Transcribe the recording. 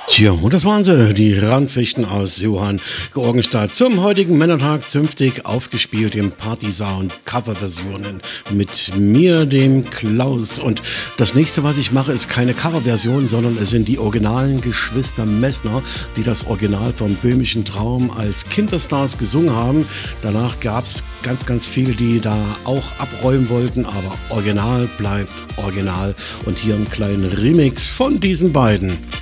Tja, und das waren sie, die Randfichten aus Johann Georgenstadt. Zum heutigen Männertag zünftig aufgespielt im Party-Sound, Coverversionen mit mir, dem Klaus. Und das nächste, was ich mache, ist keine Coverversion, sondern es sind die originalen Geschwister Messner, die das Original vom Böhmischen Traum als Kinderstars gesungen haben. Danach gab es ganz viele, die da auch abräumen wollten, aber Original bleibt Original. Und hier einen kleinen Remix von diesen beiden.